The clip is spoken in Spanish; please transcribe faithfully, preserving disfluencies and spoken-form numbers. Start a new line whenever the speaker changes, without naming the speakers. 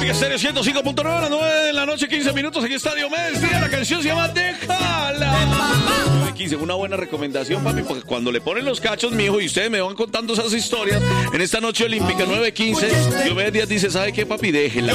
Olímpica Estéreo ciento cinco punto nueve a las nueve de la noche, quince minutos. Aquí está Diomedes Díaz. La canción se llama Déjala. nueve quince, una buena recomendación, papi, porque cuando le ponen los cachos, mi hijo, y ustedes me van contando esas historias en esta noche olímpica, nueve quince, Diomedes Díaz dice, ¿sabe qué, papi? Déjela.